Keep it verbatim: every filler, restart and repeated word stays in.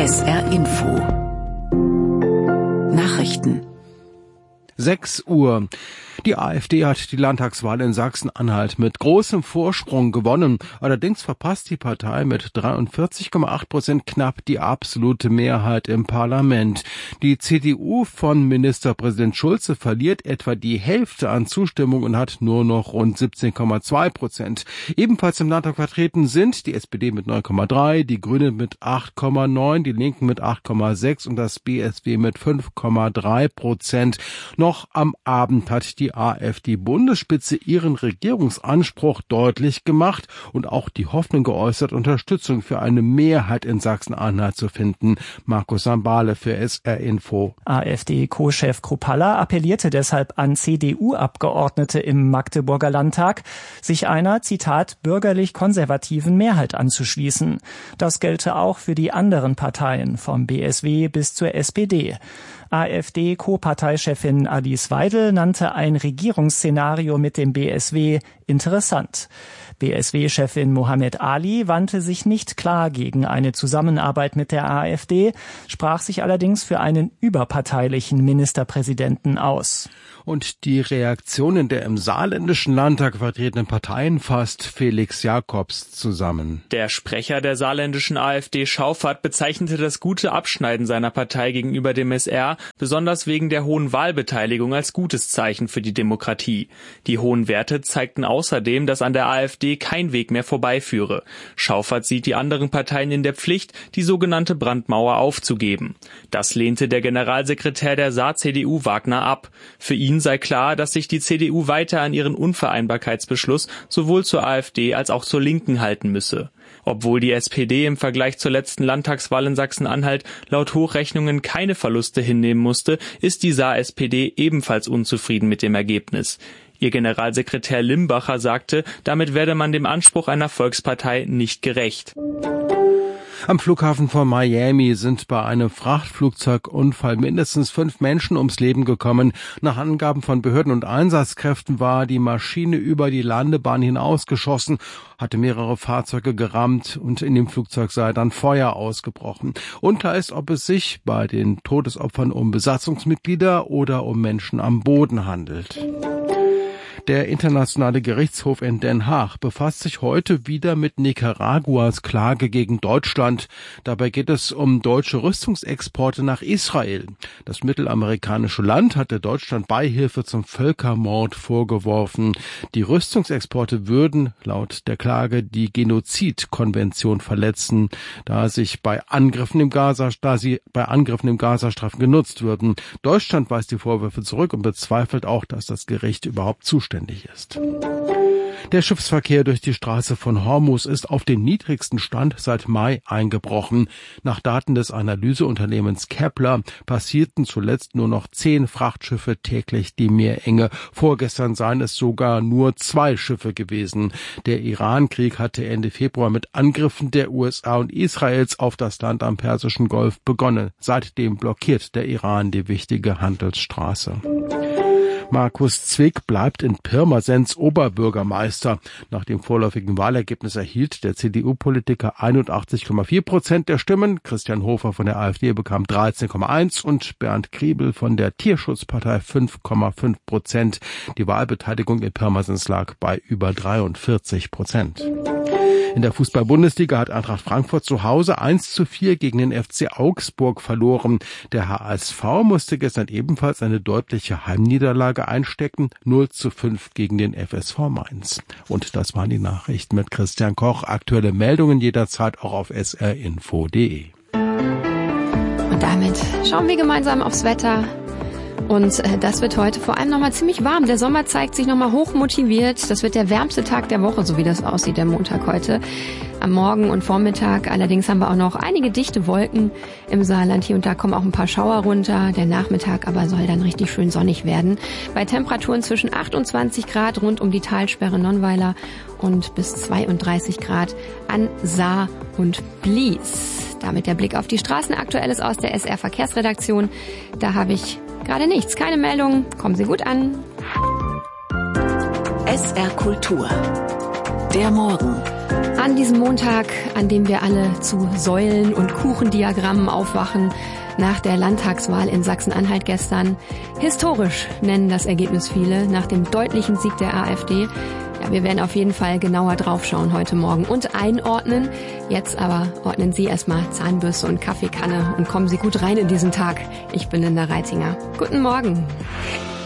S R Info Nachrichten. sechs Uhr. Die AfD hat die Landtagswahl in Sachsen-Anhalt mit großem Vorsprung gewonnen. Allerdings verpasst die Partei mit dreiundvierzig Komma acht Prozent knapp die absolute Mehrheit im Parlament. Die C D U von Ministerpräsident Schulze verliert etwa die Hälfte an Zustimmung und hat nur noch rund siebzehn Komma zwei Prozent. Ebenfalls im Landtag vertreten sind die S P D mit neun Komma drei, die Grünen mit acht Komma neun, die Linken mit acht Komma sechs und das B S W mit fünf Komma drei Prozent. Noch am Abend hat die AfD-Bundesspitze ihren Regierungsanspruch deutlich gemacht und auch die Hoffnung geäußert, Unterstützung für eine Mehrheit in Sachsen-Anhalt zu finden. Markus Sambale für S R Info. AfD-Co-Chef Kruppalla appellierte deshalb an C D U-Abgeordnete im Magdeburger Landtag, sich einer, Zitat, bürgerlich-konservativen Mehrheit anzuschließen. Das gelte auch für die anderen Parteien, vom B S W bis zur S P D. AfD-Co-Parteichefin Alice Weidel nannte ein Regierungsszenario mit dem B S W interessant. B S W-Chefin Mohammed Ali wandte sich nicht klar gegen eine Zusammenarbeit mit der AfD, sprach sich allerdings für einen überparteilichen Ministerpräsidenten aus. Und die Reaktionen der im saarländischen Landtag vertretenen Parteien fasst Felix Jakobs zusammen. Der Sprecher der saarländischen AfD Schauffert bezeichnete das gute Abschneiden seiner Partei gegenüber dem S R besonders wegen der hohen Wahlbeteiligung als gutes Zeichen für die Demokratie. Die hohen Werte zeigten außerdem, dass an der AfD kein Weg mehr vorbeiführe. Schauffert sieht die anderen Parteien in der Pflicht, die sogenannte Brandmauer aufzugeben. Das lehnte der Generalsekretär der Saar-C D U Wagner ab. Für ihn sei klar, dass sich die C D U weiter an ihren Unvereinbarkeitsbeschluss sowohl zur AfD als auch zur Linken halten müsse. Obwohl die S P D im Vergleich zur letzten Landtagswahl in Sachsen-Anhalt laut Hochrechnungen keine Verluste hinnehmen musste, ist die Saar-S P D ebenfalls unzufrieden mit dem Ergebnis. Ihr Generalsekretär Limbacher sagte, damit werde man dem Anspruch einer Volkspartei nicht gerecht. Am Flughafen von Miami sind bei einem Frachtflugzeugunfall mindestens fünf Menschen ums Leben gekommen. Nach Angaben von Behörden und Einsatzkräften war die Maschine über die Landebahn hinausgeschossen, hatte mehrere Fahrzeuge gerammt und in dem Flugzeug sei dann Feuer ausgebrochen. Unklar ist, ob es sich bei den Todesopfern um Besatzungsmitglieder oder um Menschen am Boden handelt. Der Internationale Gerichtshof in Den Haag befasst sich heute wieder mit Nicaraguas Klage gegen Deutschland. Dabei geht es um deutsche Rüstungsexporte nach Israel. Das mittelamerikanische Land hatte Deutschland Beihilfe zum Völkermord vorgeworfen. Die Rüstungsexporte würden laut der Klage die Genozidkonvention verletzen, da sich bei Angriffen im Gaza, da sie bei Angriffen im Gazastreifen genutzt würden. Deutschland weist die Vorwürfe zurück und bezweifelt auch, dass das Gericht überhaupt zuständig ist. Der Schiffsverkehr durch die Straße von Hormuz ist auf den niedrigsten Stand seit Mai eingebrochen. Nach Daten des Analyseunternehmens Kepler passierten zuletzt nur noch zehn Frachtschiffe täglich die Meerenge. Vorgestern seien es sogar nur zwei Schiffe gewesen. Der Iran-Krieg hatte Ende Februar mit Angriffen der U S A und Israels auf das Land am Persischen Golf begonnen. Seitdem blockiert der Iran die wichtige Handelsstraße. Markus Zwick bleibt in Pirmasens Oberbürgermeister. Nach dem vorläufigen Wahlergebnis erhielt der C D U-Politiker einundachtzig Komma vier Prozent der Stimmen. Christian Hofer von der AfD bekam dreizehn Komma eins und Bernd Kriebel von der Tierschutzpartei fünf Komma fünf Prozent. Die Wahlbeteiligung in Pirmasens lag bei über dreiundvierzig Prozent. In der Fußball-Bundesliga hat Eintracht Frankfurt zu Hause eins zu vier gegen den F C Augsburg verloren. Der H S V musste gestern ebenfalls eine deutliche Heimniederlage einstecken, null zu fünf gegen den F S V Mainz. Und das waren die Nachrichten mit Christian Koch. Aktuelle Meldungen jederzeit auch auf s r info punkt d e. Und damit schauen wir gemeinsam aufs Wetter. Und das wird heute vor allem nochmal ziemlich warm. Der Sommer zeigt sich nochmal hoch motiviert. Das wird der wärmste Tag der Woche, so wie das aussieht, der Montag heute. Am Morgen und Vormittag allerdings haben wir auch noch einige dichte Wolken im Saarland. Hier und da kommen auch ein paar Schauer runter. Der Nachmittag aber soll dann richtig schön sonnig werden. Bei Temperaturen zwischen achtundzwanzig Grad rund um die Talsperre Nonnweiler und bis zweiunddreißig Grad an Saar und Blies. Damit der Blick auf die Straßen. Aktuelles aus der S R Verkehrsredaktion. Da habe ich gerade nichts, keine Meldung. Kommen Sie gut an. S R Kultur. Der Morgen. An diesem Montag, an dem wir alle zu Säulen- und Kuchendiagrammen aufwachen, nach der Landtagswahl in Sachsen-Anhalt gestern. Historisch nennen das Ergebnis viele, nach dem deutlichen Sieg der AfD. Ja, wir werden auf jeden Fall genauer draufschauen heute Morgen und einordnen. Jetzt aber ordnen Sie erstmal Zahnbürste und Kaffeekanne und kommen Sie gut rein in diesen Tag. Ich bin Linda Reitinger. Guten Morgen.